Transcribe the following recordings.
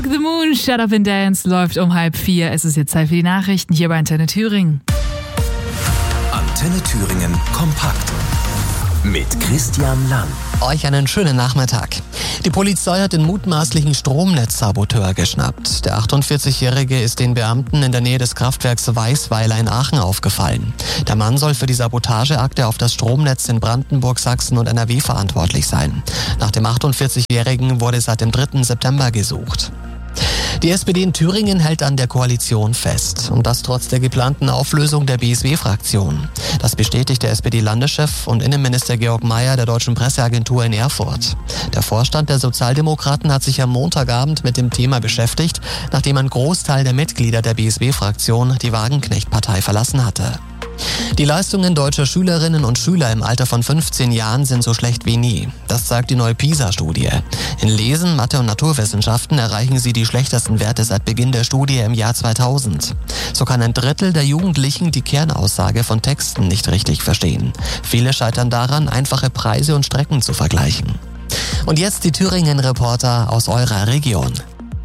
Walk the Moon, Shut Up and Dance läuft um 3:30. Es ist jetzt Zeit für die Nachrichten hier bei Antenne Thüringen. Antenne Thüringen kompakt mit Christian Lang. Euch einen schönen Nachmittag. Die Polizei hat den mutmaßlichen Stromnetzsaboteur geschnappt. Der 48-Jährige ist den Beamten in der Nähe des Kraftwerks Weißweiler in Aachen aufgefallen. Der Mann soll für die Sabotageakte auf das Stromnetz in Brandenburg, Sachsen und NRW verantwortlich sein. Nach dem 48-Jährigen wurde seit dem 3. September gesucht. Die SPD in Thüringen hält an der Koalition fest. Und das trotz der geplanten Auflösung der BSW-Fraktion. Das bestätigt der SPD-Landeschef und Innenminister Georg Mayer der Deutschen Presseagentur in Erfurt. Der Vorstand der Sozialdemokraten hat sich am Montagabend mit dem Thema beschäftigt, nachdem ein Großteil der Mitglieder der BSW-Fraktion die Wagenknecht-Partei verlassen hatte. Die Leistungen deutscher Schülerinnen und Schüler im Alter von 15 Jahren sind so schlecht wie nie. Das zeigt die neue PISA-Studie. In Lesen, Mathe und Naturwissenschaften erreichen sie die schlechtesten Werte seit Beginn der Studie im Jahr 2000. So kann ein Drittel der Jugendlichen die Kernaussage von Texten nicht richtig verstehen. Viele scheitern daran, einfache Preise und Strecken zu vergleichen. Und jetzt die Thüringen-Reporter aus eurer Region.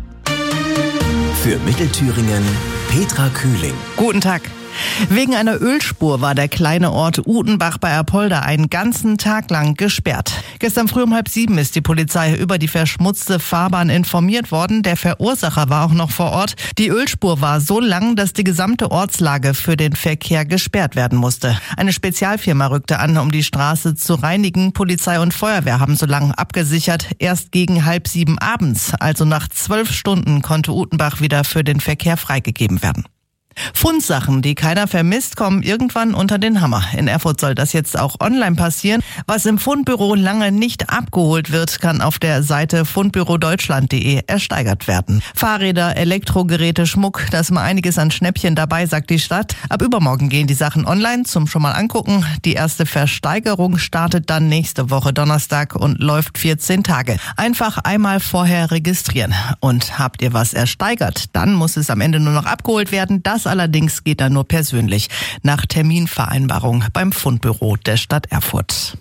Für Mittelthüringen Petra Kühling. Guten Tag. Wegen einer Ölspur war der kleine Ort Utenbach bei Apolda einen ganzen Tag lang gesperrt. Gestern früh um 6:30 ist die Polizei über die verschmutzte Fahrbahn informiert worden. Der Verursacher war auch noch vor Ort. Die Ölspur war so lang, dass die gesamte Ortslage für den Verkehr gesperrt werden musste. Eine Spezialfirma rückte an, um die Straße zu reinigen. Polizei und Feuerwehr haben so lange abgesichert. Erst gegen 6:30 abends, also nach 12 Stunden, konnte Utenbach wieder für den Verkehr freigegeben werden. Fundsachen, die keiner vermisst, kommen irgendwann unter den Hammer. In Erfurt soll das jetzt auch online passieren. Was im Fundbüro lange nicht abgeholt wird, kann auf der Seite fundbürodeutschland.de ersteigert werden. Fahrräder, Elektrogeräte, Schmuck, da ist mal einiges an Schnäppchen dabei, sagt die Stadt. Ab übermorgen gehen die Sachen online zum schon mal angucken. Die erste Versteigerung startet dann nächste Woche Donnerstag und läuft 14 Tage. Einfach einmal vorher registrieren. Und habt ihr was ersteigert, dann muss es am Ende nur noch abgeholt werden. Das allerdings geht dann nur persönlich nach Terminvereinbarung beim Fundbüro der Stadt Erfurt.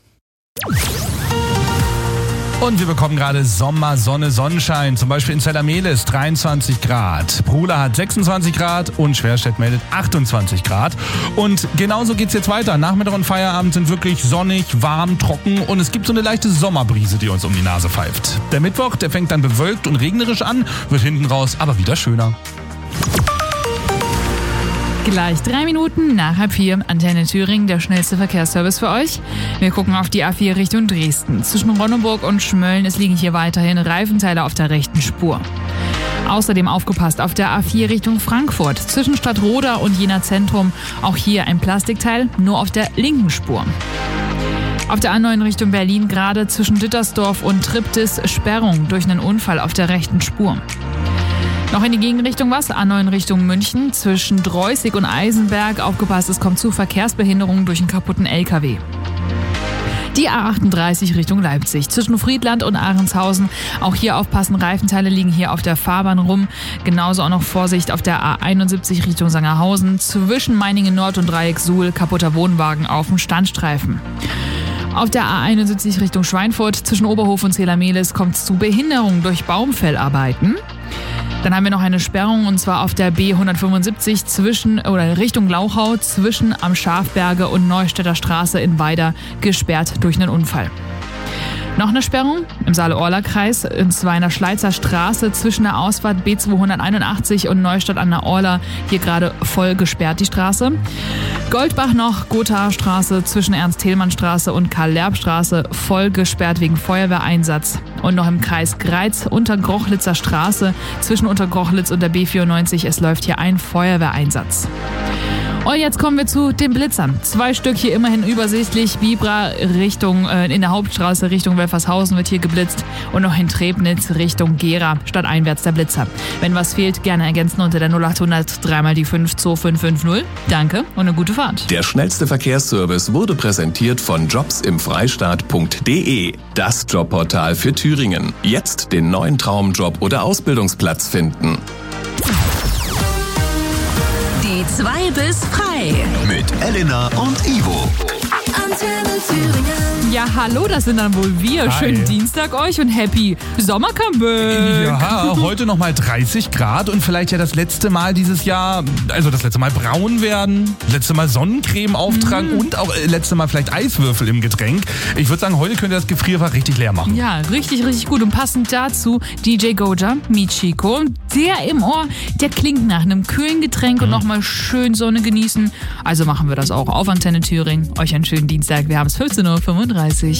Und wir bekommen gerade Sommer, Sonne, Sonnenschein. Zum Beispiel in Zellermelis 23 Grad. Prula hat 26 Grad und Schwerstedt meldet 28 Grad. Und genauso geht's jetzt weiter. Nachmittag und Feierabend sind wirklich sonnig, warm, trocken und es gibt so eine leichte Sommerbrise, die uns um die Nase pfeift. Der Mittwoch, der fängt dann bewölkt und regnerisch an, wird hinten raus aber wieder schöner. Gleich 3 Minuten nach 3:30. Antenne Thüringen, der schnellste Verkehrsservice für euch. Wir gucken auf die A4 Richtung Dresden. Zwischen Ronneburg und Schmölln, es liegen hier weiterhin Reifenteile auf der rechten Spur. Außerdem aufgepasst auf der A4 Richtung Frankfurt. Zwischen Stadtroda und Jena Zentrum auch hier ein Plastikteil, nur auf der linken Spur. Auf der A9 Richtung Berlin gerade zwischen Dittersdorf und Triptis Sperrung durch einen Unfall auf der rechten Spur. Noch in die Gegenrichtung was? A9 Richtung München. Zwischen Dreußig und Eisenberg. Aufgepasst, es kommt zu Verkehrsbehinderungen durch einen kaputten LKW. Die A38 Richtung Leipzig. Zwischen Friedland und Ahrenshausen. Auch hier aufpassen, Reifenteile liegen hier auf der Fahrbahn rum. Genauso auch noch Vorsicht auf der A71 Richtung Sangerhausen. Zwischen Meiningen Nord und Dreieck Suhl. Kaputter Wohnwagen auf dem Standstreifen. Auf der A71 Richtung Schweinfurt. Zwischen Oberhof und Zellermelis kommt es zu Behinderungen durch Baumfellarbeiten. Dann haben wir noch eine Sperrung und zwar auf der B175 Richtung Glauchau zwischen am Schafberge und Neustädter Straße in Weida gesperrt durch einen Unfall. Noch eine Sperrung im Saale-Orla-Kreis, und zwar in der Schleizer Straße zwischen der Ausfahrt B281 und Neustadt an der Orla. Hier gerade voll gesperrt die Straße. Goldbach noch, Gothaer Straße zwischen Ernst-Thälmann-Straße und Karl-Lerb-Straße voll gesperrt wegen Feuerwehreinsatz. Und noch im Kreis Greiz Untergrochlitzer Straße zwischen Untergrochlitz und der B94. Es läuft hier ein Feuerwehreinsatz. Und jetzt kommen wir zu den Blitzern. 2 Stück hier immerhin übersichtlich. Bibra Richtung in der Hauptstraße Richtung Welfershausen wird hier geblitzt. Und noch in Trebnitz Richtung Gera stadteinwärts der Blitzer. Wenn was fehlt, gerne ergänzen unter der 0800 3 die 5 2550. Danke und eine gute Fahrt. Der schnellste Verkehrsservice wurde präsentiert von jobsimfreistaat.de. Das Jobportal für Thüringen. Jetzt den neuen Traumjob oder Ausbildungsplatz finden. Die 2 bis frei. Mit Elena und Ivo. Antenne Thüringen. Ja, hallo, das sind dann wohl wir. Hi. Schönen Dienstag euch und happy Sommercomeback. Ja, heute nochmal 30 Grad und vielleicht ja das letzte Mal dieses Jahr, also das letzte Mal braun werden, letzte Mal Sonnencreme auftragen und auch letzte Mal vielleicht Eiswürfel im Getränk. Ich würde sagen, heute könnt ihr das Gefrierfach richtig leer machen. Ja, richtig, richtig gut. Und passend dazu DJ Goja, Michiko. Der im Ohr, der klingt nach einem kühlen Getränk und nochmal schön Sonne genießen. Also machen wir das auch auf Antenne Thüringen. Euch einen schönen Dienstag. Wir haben es 15:35 Uhr.